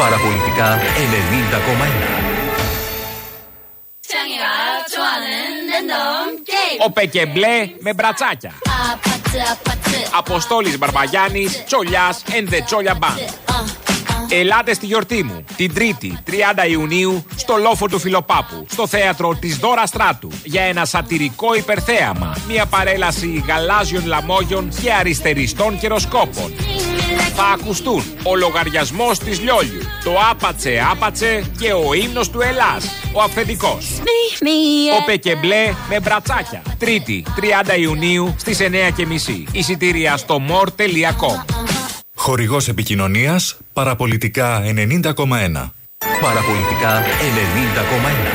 Παραπολιτικά 90,1. Ο Πεκεμπλέ με μπρατσάκια. Αποστόλης Μπαρμπαγιάννης, Τσολιάς and the Τσόλια Band. Ελάτε στη γιορτή μου, την Τρίτη, 30 Ιουνίου, στο λόφο του Φιλοπάπου, στο θέατρο της Δώρα Στράτου, για ένα σατυρικό υπερθέαμα. Μια παρέλαση γαλάζιων λαμόγιων και αριστεριστών καιροσκόπων. Θα ακουστούν ο λογαριασμός της Λιόλιου, το άπατσε άπατσε και ο ύμνος του Ελλάς, ο αυθεντικός. Ο Πεκεμπλέ με μπρατσάκια. Τρίτη, 30 Ιουνίου στις 9:30. Εισιτήρια στο more.com. Χορηγός επικοινωνίας Παραπολιτικά 90,1. Παραπολιτικά 90,1.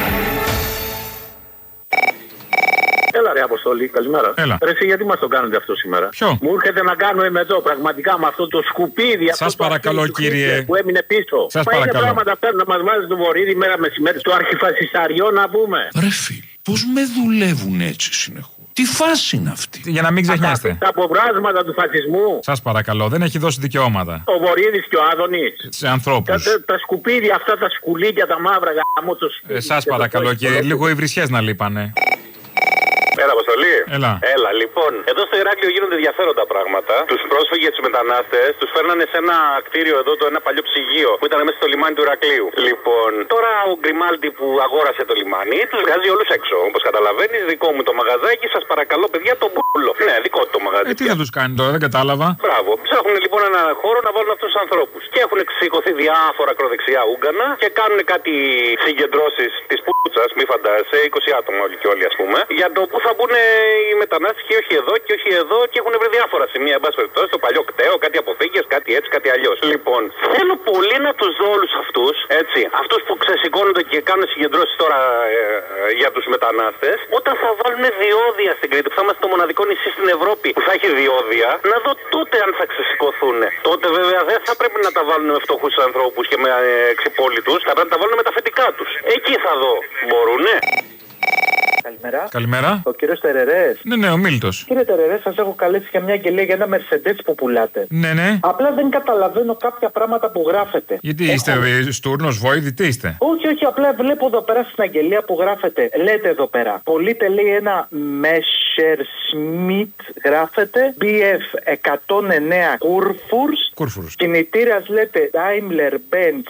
Έλα ρε Αποστολή, καλημέρα. Έλα. Ρε εσύ γιατί μας το κάνετε αυτό σήμερα? Ποιο? Μου έρχεται να κάνουμε εδώ πραγματικά με αυτό το σκουπίδι. Σας παρακαλώ κύριε. Που έμεινε πίσω. Σας Μα παρακαλώ. είναι πράγματα αυτά να μας βάζει το βορείδι μέρα μεσημέρι στο αρχιφασισταριό να πούμε. Ρε φίλ, πώς με δουλεύουν έτσι συνεχώς? Τι φάση είναι αυτή? Για να μην ξεχνιάστε. Τα αποβράσματα του φασισμού. Σας παρακαλώ, δεν έχει δώσει δικαιώματα Ο Βορείδης και ο Άδωνης. σε ανθρώπους. Τα σκουπίδια αυτά, τα σκουλίκια, τα μαύρα γάμο το σπίτι. Σας παρακαλώ κύριε, λίγο οι βρισιές να λείπανε. Έλα, Αποστολή. Έλα. Λοιπόν, εδώ στο Ηράκλειο γίνονται ενδιαφέροντα πράγματα. Τους πρόσφυγες, τους μετανάστες, τους φέρνανε σε ένα κτίριο εδώ, ένα παλιό ψυγείο που ήταν μέσα στο λιμάνι του Ηρακλείου. Λοιπόν, τώρα ο Γκριμάλντι που αγόρασε το λιμάνι, τους βγάζει όλους έξω. Όπως καταλαβαίνεις, δικό μου το μαγαζάκι, σας παρακαλώ, παιδιά, τον μπούλο. Ναι, δικό του το μαγαζί. Τι θα τους κάνει τώρα, δεν κατάλαβα. Μπράβο. Ψάχνουν λοιπόν ένα χώρο να βάλουν αυτούς τους ανθρώπους. Και έχουν σηκωθεί διάφορα ακροδεξιά Ούγκανα και κάνουν κάτι συγκεντρώσεις της πούτσας, μη φαντάζεσαι, 20 άτομα όλοι και όλοι ας πούμε, για το που θα μπουν οι μετανάστες και όχι εδώ και όχι εδώ και έχουν βρει διάφορα σημεία. Εν πάση περιπτώσει, το παλιό κτέο, κάτι αποθήκες, κάτι έτσι, κάτι αλλιώς. Λοιπόν, θέλω πολύ να τους δω όλους αυτούς, έτσι, αυτούς που ξεσηκώνονται και κάνουν συγκεντρώσεις τώρα για τους μετανάστες, όταν θα βάλουν διόδια στην Κρήτη, που θα είμαστε το μοναδικό νησί στην Ευρώπη που θα έχει διόδια, να δω τότε αν θα ξεσηκωθούν. Τότε βέβαια δεν θα πρέπει να τα βάλουν με φτωχούς ανθρώπους και με εξυπόλυτους, θα πρέπει να τα βάλουν με τα αφεντικά τους. Εκεί θα δω. Μπορούνε. Καλημέρα. Καλημέρα. Ο κύριος Τερερές. Ναι, ο Μίλτος. Κύριε Τερερές, σας έχω καλέσει για μια αγγελία για ένα Mercedes που πουλάτε. Ναι. Απλά δεν καταλαβαίνω κάποια πράγματα που γράφετε. Γιατί είστε στούρνος, βόηδη, τι είστε? Όχι, απλά βλέπω εδώ πέρα στην αγγελία που γράφετε. Λέτε εδώ πέρα. Πωλείται λέει ένα Messerschmitt, γράφετε. BF 109 Kurfürst. Κινητήρας λέτε Daimler-Benz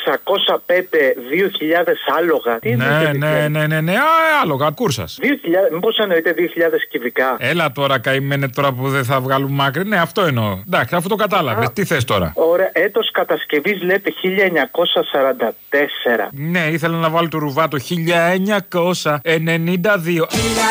605 2000 άλογα. Τι Ναι. Άλογα, κούρσας. 2000, μήπως εννοείται 2000 κυβικά? Έλα τώρα, καημένε τώρα που δεν θα βγάλουμε μάκρη. Ναι, αυτό εννοώ. Εντάξει, αφού το κατάλαβες. Τι θες τώρα? Ωραία, έτος κατασκευής λέτε 1944. Ναι, ήθελα να βάλω το ρουβά το 1992.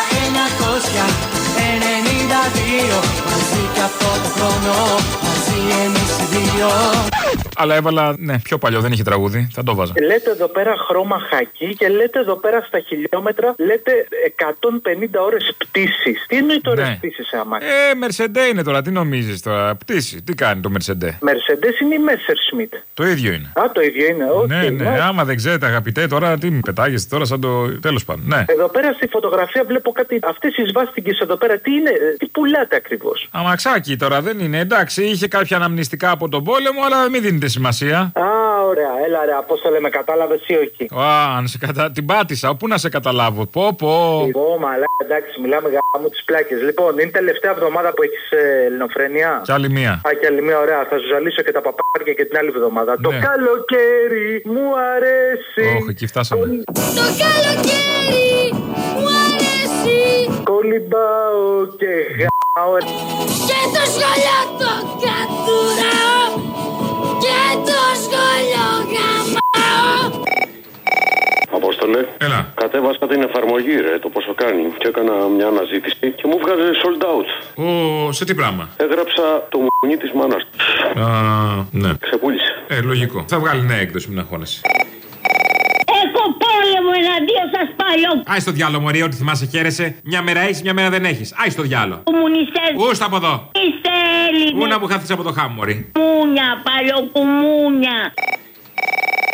1992, μαζί κι αυτό το χρόνο, μαζί εμείς οι δύο. Αλλά έβαλα, ναι, πιο παλιό, δεν είχε τραγούδι, θα το βάζα. Λέτε εδώ πέρα χρώμα χακί και λέτε εδώ πέρα στα χιλιόμετρα, λέτε 150 ώρες πτήσης. Τι εννοεί τώρα πτήσης άμα? Μερσεντέ είναι τώρα, τι νομίζεις τώρα? Πτήση, τι κάνει το Μερσεντέ? Μερσεντές είναι ή Messerschmitt? Το ίδιο είναι. Α, το ίδιο είναι, όχι. Ναι, άμα δεν ξέρετε αγαπητέ, τώρα τι με πετάγεστε τώρα σαν το. Τέλος πάντων, ναι. Εδώ πέρα στη φωτογραφία βλέπω κάτι. Αυτές οι σβάστικες εδώ πέρα, τι είναι, τι πουλάτε ακριβώς? Αμαξάκι τώρα δεν είναι, εντάξει, είχε κάποια αναμνηστικά από τον πόλεμο, αλλά μην δίνετε σημασία. Α, ωραία, έλα ρε, πώς το λέμε, κατάλαβες ή όχι? Αν την πάτησα, πού να σε καταλάβω, πω. Αλλά εντάξει, μιλάμε για τις πλάκες. Λοιπόν, είναι τελευταία εβδομάδα που έχεις ελληνοφρένεια. Κι άλλη μία. Α, κι άλλη μία, ωραία. Θα σου ζαλίσω και τα παπάρια και την άλλη εβδομάδα. Το καλοκαίρι μου αρέσει. Όχι, εκεί φτάσαμε. Το καλοκαίρι μου αρέσει. Κολυμπάω και γάω. Και το σχολείο το κατουράω. Και το σχολείο γαμάω. Απόστολε, έλα. Κατέβασα την εφαρμογή το πόσο κάνει και έκανα μια αναζήτηση και μου βγάζει sold out. Σε τι πράγμα? Έγραψα το μουνί της μάνας του. Ναι. Ξεπούλησε. Λογικό. Θα βγάλει νέα έκδοση, μην αγχώνεσαι. Έχω πόλεμο εναντίον σας πάλι. Άι στο διάλο, μωρή, ό,τι θυμάσαι χαίρεσαι. Μια μέρα έχεις, μια μέρα δεν έχεις. Άι στο διάλο. Κομμουνιστές. Ούστα από εδώ. Είστε Έλληνες. Ούνα που χάθεις από το χάμο, μωρή. Μούνια, παλιοκουμούνια.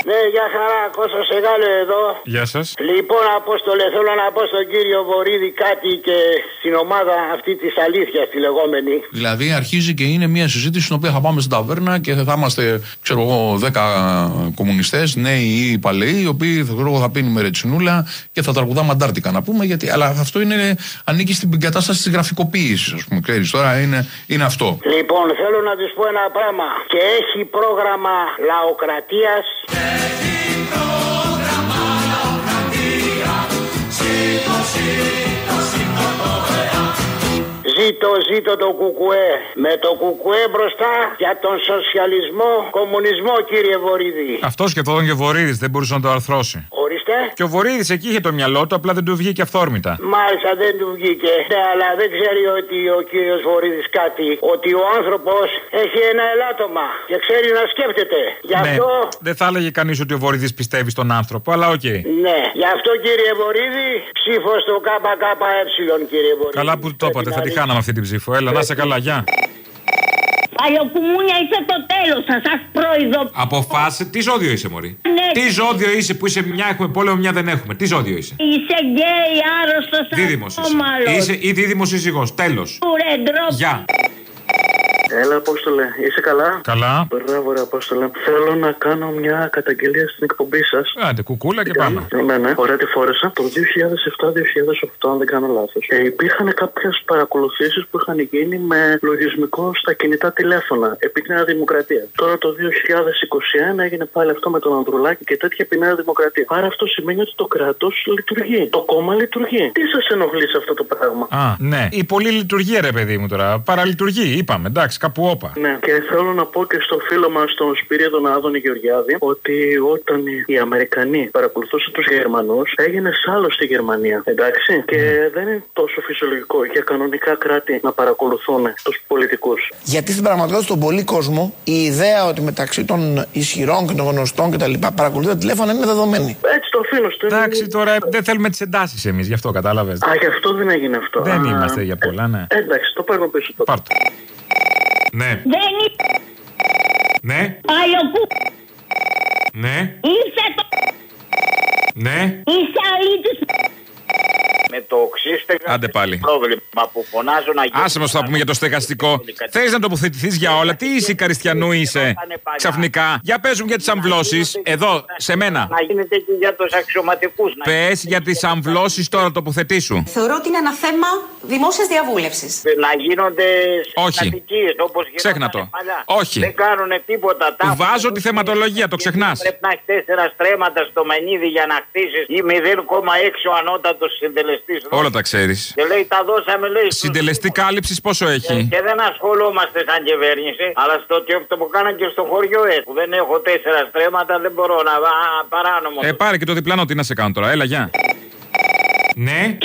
Ναι, γεια χαρά, Κώστας Σεγάλο εδώ. Γεια σας. Λοιπόν, Απόστολε, θέλω να πω στον κύριο Βορίδη κάτι και στην ομάδα αυτή της αλήθειας τη λεγόμενη. Δηλαδή αρχίζει και είναι μια συζήτηση στην οποία θα πάμε στην ταβέρνα και θα είμαστε, ξέρω εγώ, 10 κομμουνιστές, νέοι ή παλαιοί, οι οποίοι θα πίνουμε ρετσινούλα και θα τραγουδάμε αντάρτικα να πούμε. Γιατί, αλλά αυτό ανήκει στην κατάσταση της γραφικοποίησης, ας πούμε. Ξέρεις, τώρα είναι αυτό. Λοιπόν, θέλω να τους πω ένα πράγμα. Και έχει πρόγραμμα λαοκρατίας. Έχει πρόγραμμα λαοκρατία. Ζήτω, ζήτω, ζήτω το ΕΑ. Ζήτω το κουκουέ. Με το κουκουέ μπροστά για τον σοσιαλισμό, κομμουνισμό, κύριε Βορίδη. Αυτό σκεφτόταν και ο Βορίδης, δεν μπορούσε να το αρθρώσει. Ορίστε. Και ο Βορίδης εκεί είχε το μυαλό του, απλά δεν του βγήκε αυθόρμητα. Μάλιστα, δεν του βγήκε. Ναι, αλλά δεν ξέρει ότι ο κύριος Βορίδης κάτι. Ότι ο άνθρωπος έχει ένα ελάττωμα και ξέρει να σκέφτεται. Γι' αυτό. Ναι, δεν θα έλεγε κανείς ότι ο Βορίδης πιστεύει στον άνθρωπο, αλλά οκ. Ναι, γι' αυτό κύριε Βορίδη, ψήφο στο ΚΚΕ, κύριε Βορίδη. Καλά που το είπατε, θα τη χάναμε αυτή την ψήφο. Έλα, να είσαι καλά, γεια. Παλιοκουμούνια είσαι το τέλος σας προειδοποιώ. Αποφάσισε, τι ζώδιο είσαι, μωρή. Ναι. Τι ζώδιο είσαι που είσαι μια έχουμε πόλεμο, μια δεν έχουμε. Τι ζώδιο είσαι. Είσαι γκέι, άρρωστος, δίδυμος είσαι ή δίδυμος σύζυγος. Τέλος. Γεια. Έλα, Απόστολε, είσαι καλά? Καλά. Μπράβο, ρε Απόστολε. Θέλω να κάνω μια καταγγελία στην εκπομπή σας. Άντε, κουκούλα και πάμε. Ναι, ωραία, τη φόρεσα. Το 2007-2008, αν δεν κάνω λάθος. Υπήρχαν κάποιες παρακολουθήσεις που είχαν γίνει με λογισμικό στα κινητά τηλέφωνα επί τη Νέα Δημοκρατία. Τώρα το 2021 έγινε πάλι αυτό με τον Ανδρουλάκη και τέτοια επί Νέα Δημοκρατία. Άρα αυτό σημαίνει ότι το κράτος λειτουργεί. Το κόμμα λειτουργεί. Τι σας ενοχλεί σε αυτό το πράγμα? Ναι. Η πολλή λειτουργία, ρε παιδί μου τώρα. Παραλειτουργεί, είπαμε, εντάξει. Κάπου όπα. Ναι, και θέλω να πω και στο φίλο μας, τον Σπυρίδωνα Άδωνη Γεωργιάδη, ότι όταν οι Αμερικανοί παρακολουθούσαν τους Γερμανούς, έγινε άλλο στη Γερμανία. Εντάξει. Και δεν είναι τόσο φυσιολογικό για κανονικά κράτη να παρακολουθούν τους πολιτικούς. Γιατί στην πραγματικότητα στον πολύ κόσμο η ιδέα ότι μεταξύ των ισχυρών και των γνωστών κτλ. Παρακολουθεί τα τηλέφωνα είναι δεδομένη. Έτσι το φίλο του. Εντάξει, τώρα δεν θέλουμε τις εντάσεις εμείς, γι' αυτό κατάλαβες. Γι' αυτό δεν έγινε αυτό. Δεν είμαστε για πολλά, ναι. Εντάξει, το παίρνω πίσω τώρα. Πάρ' το. Ναι. Ναι. Ναι. Είσαι το. Ναι. Είσαι αλήτης. Με το οξύστεγα. Άντε πάλι. Πρόβλημα που φωνάζω να γίνει. Άσε μας θα πούμε για το στεγαστικό. Θες να τοποθετηθείς για όλα? Τι είσαι, Καριστιανού είσαι? Ξαφνικά. Για πες μου για τις αμβλώσεις. Εδώ, σε μένα. Να γίνεται και για τους αξιωματικούς. Πες για τις αμβλώσεις τώρα, τοποθετήσου. Θεωρώ ότι είναι ένα θέμα δημόσιας διαβούλευσης. Να γίνονται κατοικίες όπως ξέχνα το. Παλιά. Όχι. Δεν κάνουνε τίποτα. Βάζω τη θεματολογία, το ξεχνάς. Πρέπει να έχει 4 στρέμματα στο μενίδι για να χτίσεις ή 0,6 ο ανώτατος συντελεστής. Όλα τα ξέρεις. Και λέει τα δώσαμε, λέει. Συντελεστή κάλυψης πόσο έχει? Και δεν ασχολούμαστε σαν κυβέρνηση, αλλά στο που κάναν και στο χωριό που δεν έχω 4 στρέμματα δεν μπορώ να παράνομο. Πάρε και το διπλανό, τι να σε κάνω τώρα, έλα γεια. Ναι.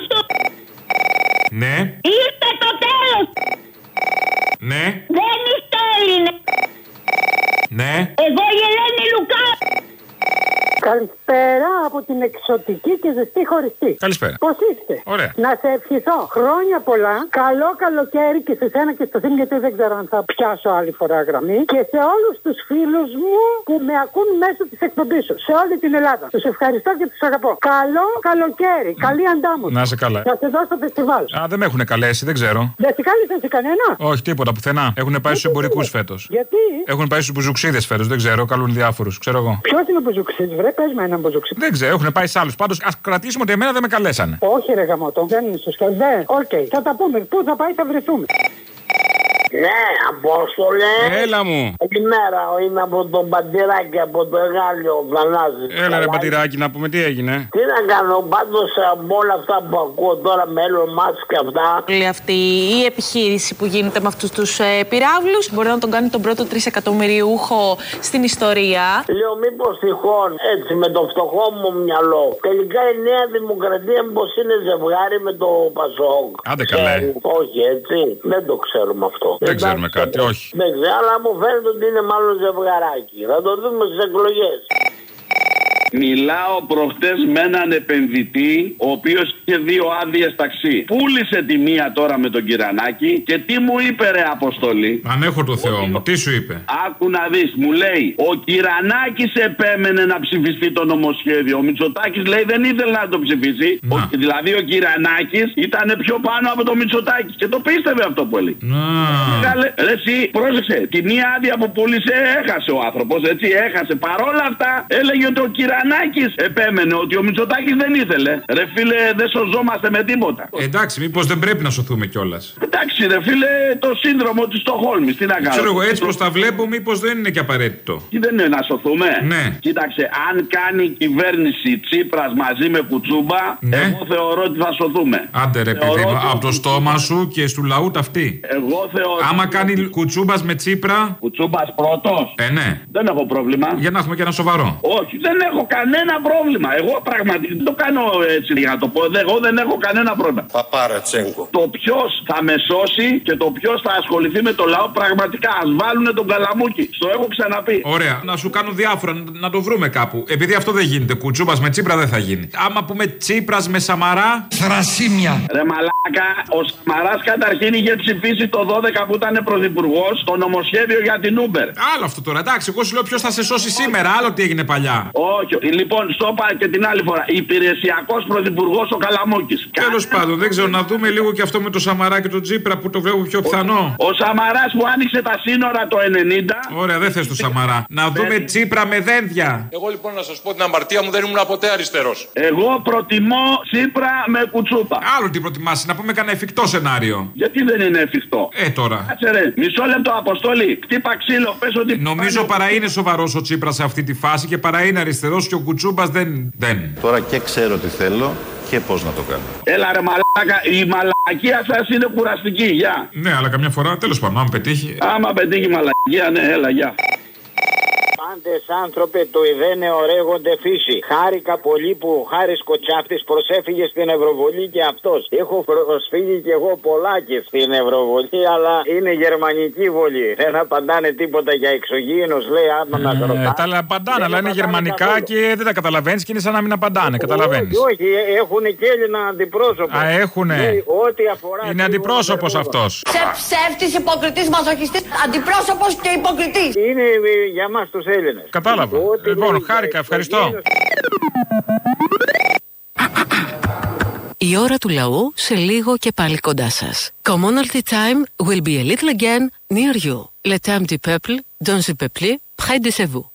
Ναι. Ήρθε το τέλος. Ναι. Δεν είστε Έλληνες. Ναι. Εγώ η Ελένη Λουκά. Καλησπέρα από την εξωτική και ζεστή χωριστή. Καλησπέρα. Πώς είστε? Ωραία. Να σε ευχηθώ χρόνια πολλά, καλό καλοκαίρι και σε σένα και στο θύμ, γιατί δεν ξέρω αν θα πιάσω άλλη φορά γραμμή. Και σε όλους τους φίλους μου που με ακούν μέσω της εκπομπής σου, σε όλη την Ελλάδα. Τους ευχαριστώ και τους αγαπώ. Καλό καλοκαίρι, καλή αντάμωση. Να είσαι καλά. Θα σε δω στο φεστιβάλ. Δεν με έχουν καλέσει, δεν ξέρω. Δεν σε κάλεσαν σε κανένα? Όχι, τίποτα πουθενά. Έχουν πάει στους εμπορικούς φέτος. Γιατί? Έχουν πάει στους μπουζουξίδες φέτος, δεν ξέρω, καλούν διάφορους, ξέρω εγώ. Ποιος είναι ο μπουζουξίδης, βρε, πες με έναν μπουζουξίδη. Δεν ξέρω, έχουν πάει σε άλλους. Πάντως ας κρατήσουμε ότι εμένα δεν με καλέσανε. Όχι, ρε γαμώτο, δεν είναι σωστό. Οκ, θα τα πούμε. Πού θα πάει, θα βρεθούμε. Ναι, Απόστολε. Έλα μου. Καλημέρα, είμαι από τον Παντηράκη, από το Εγάλιο Θανάση. Έλα ρε Παντηράκη, να πούμε τι έγινε. Τι να κάνω, πάντως από όλα αυτά που ακούω τώρα με Elon Musk και αυτά. Όλη αυτή η επιχείρηση που γίνεται με αυτούς τους πυράβλους μπορεί να τον κάνει τον πρώτο 3 εκατομμυριούχο στην ιστορία. Λέω μήπως τυχόν έτσι με το φτωχό μου μυαλό. Τελικά η Νέα Δημοκρατία μήπως είναι ζευγάρι με το Πασόκ. Άντε καλέ. Όχι έτσι, δεν το ξέρουμε αυτό. Δεν ξέρουμε κάτι, όχι. Δεν ξέρω, αλλά μου φαίνεται ότι είναι μάλλον ζευγαράκι. Θα το δούμε στις εκλογές. Μιλάω προχτές με έναν επενδυτή, ο οποίος είχε 2 άδειες ταξί. Πούλησε τη μία τώρα με τον Κυρανάκη και τι μου είπε, ρε Αποστολή. Αν έχω το Θεό μου, τι σου είπε? Άκου να δεις, μου λέει, ο Κυρανάκης επέμενε να ψηφιστεί το νομοσχέδιο. Ο Μητσοτάκης λέει δεν ήθελε να το ψηφίσει. Δηλαδή ο Κυρανάκης ήταν πιο πάνω από το Μητσοτάκη. Και το πίστευε αυτό που έλεγε. Ρε εσύ, πρόσεξε, τη μία άδεια που πούλησε έχασε ο άνθρωπος, έτσι, έχασε. Παρόλα αυτά έλεγε ότι ο Κυρανάκης επέμενε, ότι ο Μητσοτάκης δεν ήθελε. Ρε φίλε, δεν σωζόμαστε με τίποτα. Εντάξει, μήπως δεν πρέπει να σωθούμε κιόλας? Εντάξει, ρε φίλε, το σύνδρομο της Στοκχόλμης, τι να κάνουμε. Ξέρω εγώ, έτσι πως τα βλέπω, μήπως δεν είναι και απαραίτητο. Τι δεν είναι, να σωθούμε? Ναι. Κοίταξε, αν κάνει κυβέρνηση Τσίπρας μαζί με Κουτσούμπα, εγώ θεωρώ ότι θα σωθούμε. Άντε ρε παιδί μου, από το στόμα σου και του λαού ταυτί. Εγώ θεωρώ. Άμα κάνει Κουτσούμπας με Τσίπρα. Κουτσούμπας πρώτος. Ναι. Δεν έχω πρόβλημα. Για να έχουμε και ένα σοβαρό. Όχι, δεν έχω κανένα πρόβλημα. Εγώ πραγματικά δεν το κάνω έτσι για να το πω. Εγώ δεν έχω κανένα πρόβλημα. Παπαρατσέγκο. Το ποιος θα με σώσει και το ποιος θα ασχοληθεί με το λαό πραγματικά. Ας βάλουνε τον Καλαμούκι. Στο έχω ξαναπεί. Ωραία. Να σου κάνουν διάφορα, να το βρούμε κάπου. Επειδή αυτό δεν γίνεται. Κουτσούμπας με Τσίπρα δεν θα γίνει. Άμα πούμε Τσίπρας με Σαμαρά. Θρασίμια. Ρε μαλάκα, ο Σαμαράς καταρχήν είχε ψηφίσει το 12 που ήταν πρωθυπουργός το νομοσχέδιο για την Uber. Άλλο αυτό τώρα, εντάξει. Εγώ σου λέω ποιος θα σε σώσει σήμερα. Άλλο τι έγινε παλιά. Όχι. Λοιπόν, στο είπα και την άλλη φορά. Υπηρεσιακός πρωθυπουργός ο Καλαμούκης. Τέλος πάντων, δεν ξέρω, να δούμε λίγο και αυτό με το Σαμαρά και τον Τσίπρα που το βλέπω πιο πιθανό. Ο Σαμαράς που άνοιξε τα σύνορα το 90. Ωραία, δεν θες το Σαμαρά. Να δούμε Τσίπρα με δένδια. Εγώ λοιπόν να σας πω την αμαρτία μου, δεν ήμουν ποτέ αριστερός. Εγώ προτιμώ Τσίπρα με Κουτσούπα. Άλλο τι προτιμάς, να πούμε κανένα εφικτό σενάριο. Γιατί δεν είναι εφικτό? Τώρα. Κάτσε ρε, μισό λεπτό, Αποστόλη. Χτύπα ξύλο, πες ότι. Νομίζω παρά είναι σοβαρός ο Τσίπρας σε αυτή τη φάση και παρά είναι αριστερός και ο Κουτσούμπας δεν. Τώρα και ξέρω τι θέλω και πώς να το κάνω. Έλα ρε μαλάκα, η μαλακία σας είναι κουραστική, γεια. Ναι, αλλά καμιά φορά, τέλος πάντων, άμα πετύχει. Άμα πετύχει μαλακία, ναι, έλα, γεια. Πάντες άνθρωπε το ιδένε ωραίγονται φύση. Χάρηκα πολύ που ο Χάρης Κοτσάφτης προσέφυγε στην Ευρωβολή και αυτός. Έχω προσφύγει κι εγώ πολλάκι στην Ευρωβολή, αλλά είναι γερμανική βολή. Δεν απαντάνε τίποτα για εξωγήινους, λέει, άμα να ρωτάνε. Τα απαντάνε, αλλά είναι γερμανικά και δεν τα καταλαβαίνεις και είναι σαν να μην απαντάνε. Καταλαβαίνεις. Όχι, έχουν και Έλληνα αντιπρόσωπο. Α, έχουνε. Ό,τι αφορά. Είναι αντιπρόσωπος αυτός. Ψεύτης, υποκριτής, μαζοχιστής, αντιπρόσωπος και υποκριτής. Είναι για μας τους Έλληνες. Κατάλαβα. Λοιπόν, χάρηκα, ευχαριστώ. Η ώρα του λαού σε λίγο και πάλι κοντά σας. Commonalty time will be a little again near you. Le temps du peuple, dans le peuple, près de chez vous.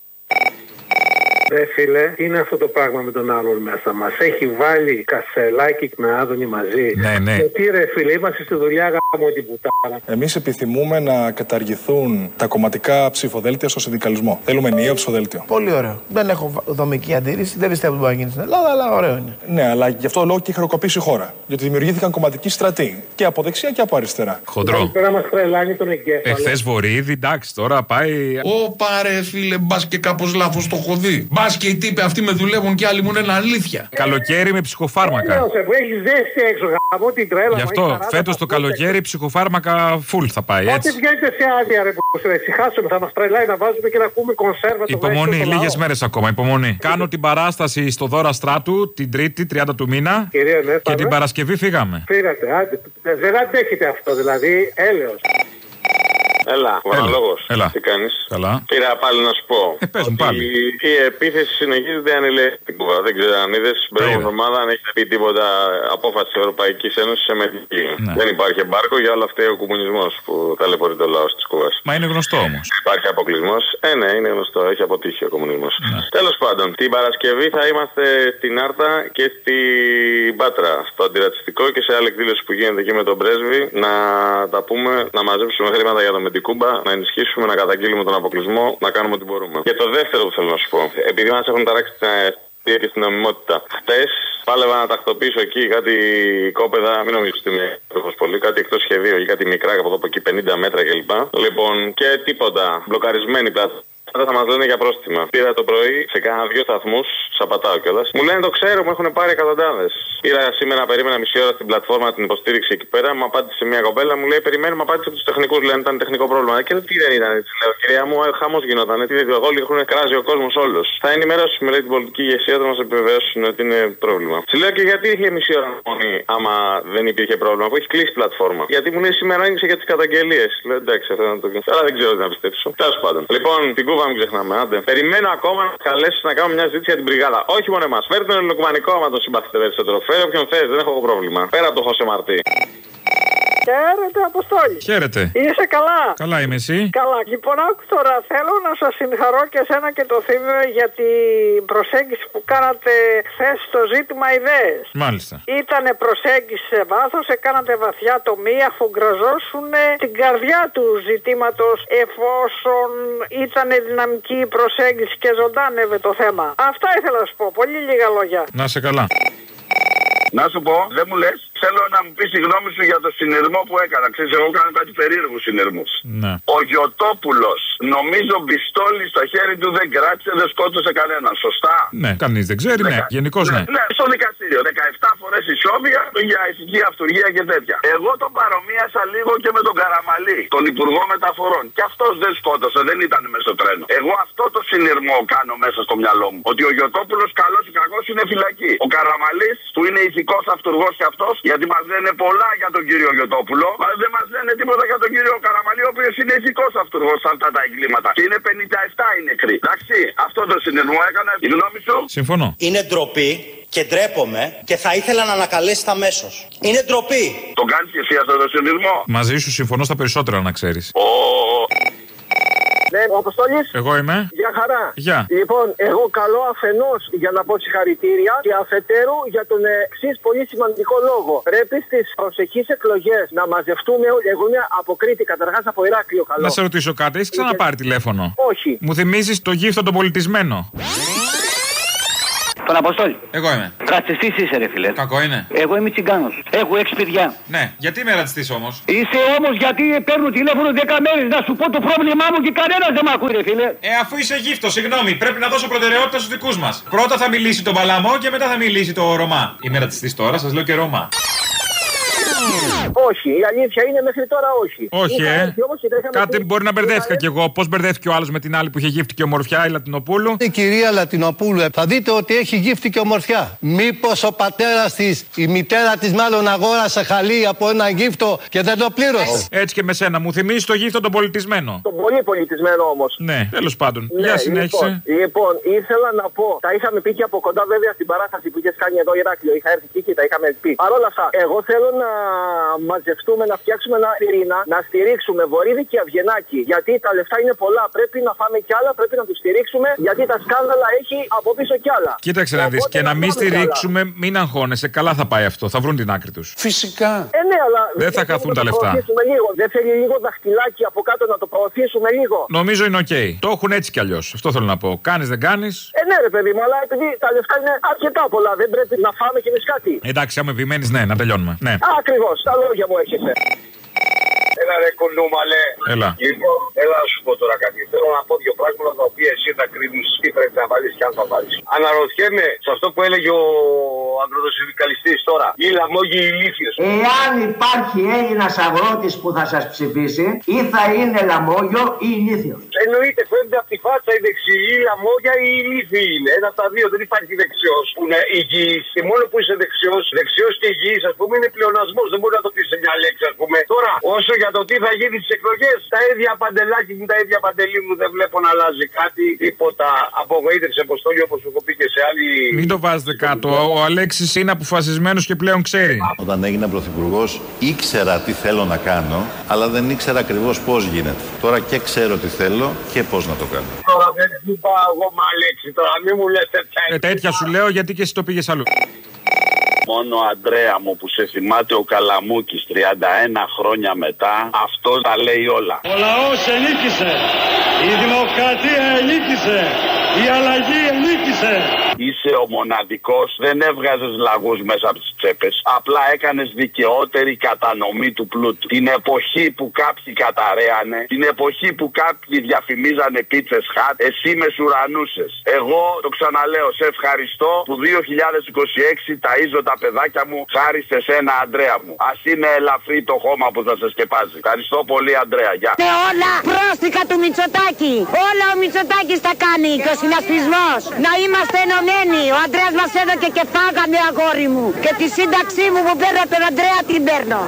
Ρε φίλε, τι είναι αυτό το πράγμα με τον άλλον μέσα μας? Έχει βάλει Κασελάκη με Άδωνη μαζί. Ναι. Γιατί ρε φίλε, είμαστε στη δουλειά γάμο την πουτάρα. Εμείς επιθυμούμε να καταργηθούν τα κομματικά ψηφοδέλτια στο συνδικαλισμό. Θέλουμε ενιαίο ψηφοδέλτιο. Πολύ ωραίο. Δεν έχω δομική αντίρρηση, δεν πιστεύω ότι μπορεί να γίνει στην Ελλάδα, αλλά ωραίο είναι. Ναι, αλλά γι' αυτό λόγο και χρεοκοπήσει η χώρα. Γιατί δημιουργήθηκαν κομματικοί στρατοί και από δεξιά και από αριστερά. Χοντρό. Πέρα μας τρελάνει τον εγκέφαλο. Εχθές Βορύδη, εντάξει, τώρα πάει. Πάρε φίλε, μπας και κάπως λάθος το έχω δει. Μπας και οι τύποι αυτοί με δουλεύουν και άλλοι μου είναι αλήθεια. Καλοκαίρι με ψυχοφάρμακα. Έχει ζέστη έξω, γάμο την τρέλα. Γι' αυτό φέτος το καλοκαίρι ψυχοφάρμακα full θα πάει, έτσι. Πότε βγαίνετε σε άδεια, ρε που ησυχάσουμε, θα μας τρελάει να βάζουμε και να ακούμε κονσέρβα. Υπομονή, λίγες μέρες ακόμα, υπομονή. Κάνω την παράσταση στο Δώρα Στράτου την Τρίτη, 30 του μήνα. Και την Παρασκευή φύγαμε. Φύγατε, δεν αντέχετε αυτό, δηλαδή, έλεος. Έλα, Βαραλόγος. Τι κάνεις? Καλά. Πήρα πάλι να σου πω. Πες μου πάλι. Η επίθεση συνεχίζεται ανηλέγχυτη στην Κούβα. Δεν ξέρω αν είδες την προηγούμενη εβδομάδα αν έχετε πει τίποτα απόφαση της Ευρωπαϊκής Ένωσης σε μετική. Ναι. Δεν υπάρχει εμπάρκο, για όλα αυτά ο κομμουνισμός που ταλαιπωρεί το λαό της Κούβας. Μα είναι γνωστό όμως. Υπάρχει αποκλεισμός. Ναι, είναι γνωστό. Έχει αποτύχει ο κομμουνισμός. Ναι. Τέλος πάντων, την Παρασκευή θα είμαστε στην Άρτα και στην Πάτρα. Στο αντιρατσιστικό και σε άλλη εκδήλωση που γίνεται εκεί με τον πρέσβη να τα πούμε, να μαζέψουμε χρήματα για το την Κούμπα, να ενισχύσουμε, να καταγγείλουμε τον αποκλεισμό, να κάνουμε ό,τι μπορούμε. Και το δεύτερο που θέλω να σου πω, επειδή μας έχουν ταράξει την αιστεία και στην νομιμότητα, χτες πάλευα να τακτοποιήσω εκεί κάτι κόπεδα, μην νομίζεις ότι είμαι πολύ, κάτι εκτός σχεδίου ή κάτι μικρά από εδώ από εκεί 50 μέτρα κλπ. Λοιπόν, και τίποτα, μπλοκαρισμένη πλατφόρμα. Δεν θα μας λένε για πρόστιμα. Πήρα το πρωί σε κάνα 2 σταθμούς, σαπατάω κιόλας. Μου λένε το ξέρω, μου έχουν πάρει εκατοντάδες. Πήρα σήμερα, περίμενα μισή ώρα στην πλατφόρμα την υποστήριξη εκεί πέρα. Μου απάντησε μια κοπέλα, μου λέει περιμένουμε απάντηση από τους τεχνικούς. Λένε ήταν τεχνικό πρόβλημα. Και τι δεν ήταν, έτσι λέω. Κυρία μου, χαμός γινόταν. Τι δεν όλοι έχουν κράζει ο κόσμος όλος. Θα ενημερώσουμε με την πολιτική ηγεσία όταν μας επιβεβαιώσουν ότι είναι πρόβλημα. Σου λέω και γιατί είχε μισή ώρα μόνη, άμα δεν υπήρχε πρόβλημα, που έχει κλείσει πλατφόρμα. Γιατί μου λέει σήμερα άνοιξε για τις καταγγελίες. Λέω εντάξει, αυτό να το κάνω. Αλλά δεν ξέρω τι να πιστέψω. Τέλος πάντων. Λοιπόν, την Κούβα μην ξεχνάμε. Άντε. Περιμένω ακόμα να καλέσει να κάνω μια συζήτηση για την μπριγάδα. Όχι μόνο εμάς. Φέρτε τον ελληνοκουμανικό άμα τον συμπαθείτε περισσότερο. Φέρε όποιον θες, δεν έχω πρόβλημα. Πέρα από το Χωσέ Μαρτί. Χαίρετε, Αποστόλη. Χαίρετε. Είσαι καλά? Καλά είμαι, εσύ? Καλά. Λοιπόν, άκου τώρα. Θέλω να σας συγχαρώ και εσένα και το Θήμιο για την προσέγγιση που κάνατε χθες στο ζήτημα ιδέες. Μάλιστα. Ήτανε προσέγγιση σε βάθος, έκανατε βαθιά τομή, αφού γκραζώσουν την καρδιά του ζητήματος, εφόσον ήταν δυναμική η προσέγγιση και ζωντάνευε το θέμα. Αυτά ήθελα να σου πω. Πολύ λίγα λόγια. Να σε καλά. Να σου πω, δεν μου λες, θέλω να μου πεις τη γνώμη σου για το συνειρμό που έκανα. Ξέρεις, εγώ κάνω κάτι περίεργους συνειρμούς. Ναι. Ο Γιωτόπουλος, νομίζω πιστόλι στο χέρι του δεν κράτησε, δεν σκότωσε κανέναν. Σωστά? Ναι, κανείς δεν ξέρει, ναι. Γενικώς ναι. Ναι, στο δικαστήριο. 17 φορές ισόβια για ηθική αυτουργία και τέτοια. Εγώ τον παρομοίασα λίγο και με τον Καραμαλή, τον Υπουργό Μεταφορών. Και αυτός δεν σκότωσε, δεν ήταν μέσα στο τρένο. Εγώ αυτό το συνειρμό κάνω μέσα στο μυαλό μου. Ότι ο Γιωτόπουλος, καλός ή κακός, είναι φυλακή. Ο Καραμαλής, που είναι ηθικός αυτουργός και αυτός, γιατί μας λένε πολλά για τον κύριο Γιωτόπουλο, αλλά δεν μας λένε τίποτα για τον κύριο Καραμαλή, ο οποίος είναι ηθικός αυτουργός σε αυτά τα εγκλήματα. Και είναι 57 οι νεκροί. Εντάξει, αυτό το συνειρμό έκανα. Η γνώμη σου? Συμφωνώ. Είναι ντροπή και ντρέπομαι και θα ήθελα να ανακαλέσετε αμέσως. Είναι ντροπή. Το κάνεις και εσύ αυτό το συνειρμό? Μαζί σου συμφωνώ στα περισσότερα, να ξέρεις. Ναι, ο Αποστόλης. Εγώ είμαι. Γεια χαρά. Γεια. Λοιπόν, εγώ καλώ αφενός για να πω συγχαρητήρια και αφετέρου για τον εξής πολύ σημαντικό λόγο. Πρέπει στις προσεχείς εκλογές να μαζευτούμε όλοι. Εγώ είμαι από Κρήτη, καταρχάς από Ηράκλειο. Καλό. Να σε ρωτήσω κάτι, έχεις ξαναπάρει τηλέφωνο? Όχι. Μου θυμίζεις το γύφτο τον πολιτισμένο. Τον Αποστόλη. Εγώ είμαι. Ρατσιστής είσαι, ρε φίλε. Κακό είναι. Εγώ είμαι τσιγκάνος. Έχω 6 παιδιά. Ναι, γιατί είμαι ρατσιστής όμως? Είσαι όμως γιατί παίρνω τηλέφωνο 10 μέρες να σου πω το πρόβλημά μου και κανένας δεν μ' ακούει, ρε φίλε. Αφού είσαι γύφτο, συγγνώμη, πρέπει να δώσω προτεραιότητα στους δικούς μας. Πρώτα θα μιλήσει τον Παλαμό και μετά θα μιλήσει το Ρωμά. Είμαι ρατσιστής τώρα, σας λέω και Ρωμά. Όχι, η αλήθεια είναι μέχρι τώρα όχι. Όχι, κάτι μπορεί να μπερδεύτηκα κι εγώ. Πώς μπερδεύτηκε ο άλλος με την άλλη που είχε γύφτη και ομορφιά, η Λατινοπούλου? Η κυρία Λατινοπούλου, θα δείτε ότι έχει γύφτη και ομορφιά. Μήπως ο πατέρας της, η μητέρα της μάλλον αγόρασε χαλί από ένα γύφτο και δεν το πλήρωσε? Έτσι και με σένα, μου θυμίζει το γύφτο τον πολιτισμένο. Τον πολύ πολιτισμένο όμως. Ναι, τέλος πάντων. Ναι, για συνέχισε. Λοιπόν, ήθελα να πω, τα είχαμε πει και από κοντά βέβαια στην παράσταση που είχε κάνει εδώ Ηράκλειο. Είχα έρθει εκεί και τα είχαμε πει. Παρ' όλα αυτά, εγώ θέλω να μαζευτούμε, να φτιάξουμε ένα πυρήνα, να στηρίξουμε Βορύδη και Αυγενάκη. Γιατί τα λεφτά είναι πολλά. Πρέπει να φάμε κι άλλα, πρέπει να τους στηρίξουμε. Γιατί τα σκάνδαλα έχει από πίσω κι άλλα. Κοίταξε να δεις. Και να μην στηρίξουμε, μην αγχώνεσαι. Καλά θα πάει αυτό. Θα βρουν την άκρη τους. Φυσικά. Ναι, αλλά δεν θα χαθούν τα λεφτά. Δεν θέλει λίγο δαχτυλάκι από κάτω να το προωθήσουμε λίγο? Νομίζω είναι οκ. Το έχουν έτσι κι αλλιώς. Αυτό θέλω να πω. Κάνεις, δεν κάνεις. Ναι, ρε παιδί μου, αλλά επειδή τα λεφτά είναι αρκετά πολλά, δεν πρέπει να φάμε κι εμείς κάτι. Εντάξει, άμα επιμένεις, ναι, να τελειώνουμε. Ναι. Ακριβώς, τα λόγια μου έχεις. Έλα ρε κονούμαλε. Έλα. Λοιπόν, έλα να σου πω τώρα κάτι. Θέλω να πω δύο πράγματα τα οποία εσύ θα κρίνεις τι πρέπει να βάλεις και αν θα βάλεις. Αναρωτιέμαι σε αυτό που έλεγε ο αγροτοσυνδικαλιστής τώρα. Οι λαμόγοι ηλίθιος. Εάν υπάρχει Έλληνας αγρότης που θα σας ψηφίσει, ή θα είναι λαμόγιο ή ηλίθιος. Εννοείται, φαίνεται από τη φάτσα η δεξιή, η λαμόγια ή η ηλίθιοι είναι. Ένα από τα δύο, δεν υπάρχει δεξιός που είναι υγιής. Και μόνο που είσαι δεξιός και υγιής, ας πούμε, είναι πλεονασμός. Δεν μπορεί να το πει σε μια λέξη, ας πούμε. Τώρα, όσο για το τι θα γίνει στις εκλογές, τα ίδια παντελάκι μου, τα ίδια παντελή μου, δεν βλέπω να αλλάζει κάτι. Τίποτα. Απογοήτευσε, Αποστόλη, όπως σου έχω πει και σε άλλη. Μην το βάζετε κάτω. Ο Αλέξης είναι αποφασισμένος και πλέον ξέρει. Όταν έγινα πρωθυπουργός, ήξερα τι θέλω να κάνω, αλλά δεν ήξερα ακριβώς πώς γίνεται. Τώρα και ξέρω τι θέλω και πώς να το κάνω. Τώρα δεν είπα εγώ με Αλέξη, τώρα μην μου λες τέτοια. Τέτοια σου λέω γιατί και εσύ το πήγες αλλού. Μόνο Αντρέα μου που σε θυμάται ο Καλαμούκης 31 χρόνια μετά, αυτό τα λέει όλα. Ο λαός ενίκησε, η δημοκρατία ενίκησε, Η αλλαγή ελίκησε. Είσαι ο μοναδικός, δεν έβγαζες λαγούς μέσα από τις τσέπες. Απλά έκανες δικαιότερη κατανομή του πλούτου. Την εποχή που κάποιοι καταραίανε, την εποχή που κάποιοι διαφημίζανε πίτσες χατ, εσύ μεσουρανούσες. Εγώ το ξαναλέω, σε ευχαριστώ που 2026 ταΐζω τα παιδάκια μου χάρη σε σένα, Αντρέα μου. Ας είναι ελαφρύ το χώμα που θα σε σκεπάζει. Ευχαριστώ πολύ, Αντρέα. Γεια. Και όλα πρόστιχα του Μητσοτάκη. Όλα ο Μητσοτάκης τα κάνει και ο συνασπισμός. Να είμαστε ενωμένοι. Ο Αντρέας μας έδωκε και φάγαμε, αγόρι μου. Και τη σύνταξή μου που παίρνω από τον Αντρέα την παίρνω.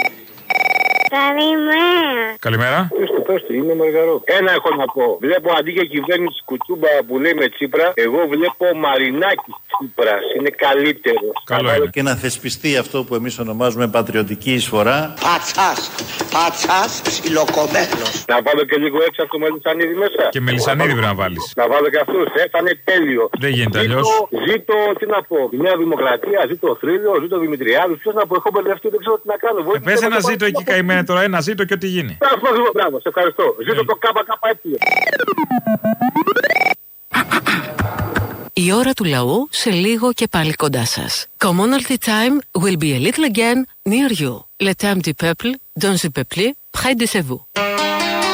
Καλημέρα. Καλημέρα. Πέστε, είμαι Μαργαρό. Ένα έχω να πω. Βλέπω αντί για κυβέρνηση Κουτσούμπα που λέει με Τσίπρα, εγώ βλέπω Μαρινάκη Τσίπρας. Είναι καλύτερο. Καλό είναι. Και να θεσπιστεί αυτό που εμείς ονομάζουμε πατριωτική εισφορά. Πατσάς, ψιλοκομμένος. Να βάλω και λίγο έξω από το Μελισσανίδη μέσα. Και Μελισσανίδη πρέπει να βάλεις. Να βάλω και αυτούς, θα είναι τέλειο. Δεν γίνεται αλλιώς. Ζήτω, τι να πω, η Νέα Δημοκρατία, ζήτω ο Θρύλιο, ζήτω ο Δημητριάδης. Ποιος να πω, έχω μπερδευτεί, δεν ξέρω τι να κάνω. Πες ένα ζήτω εκεί καημένα τώρα, ένα ζήτω και ό,τι γίνει. Μπράβο, σε ευχαριστώ. Ζήτω το ΚΚΕ. Η ώρα του λαού σε λίγο και πάλι κοντά σας. Commonalty time will be a little again near you. Le temps du peuple, dans le peuple, près de vous.